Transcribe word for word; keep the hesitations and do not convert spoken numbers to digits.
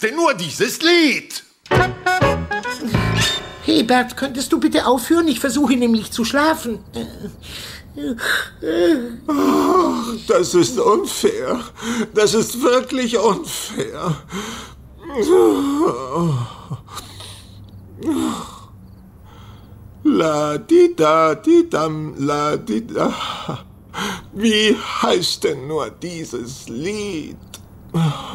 denn nur dieses Lied? Hebert, könntest du bitte aufhören? Ich versuche nämlich zu schlafen. Ach, das ist unfair. Das ist wirklich unfair. La di da di dam la di da. Wie heißt denn nur dieses Lied?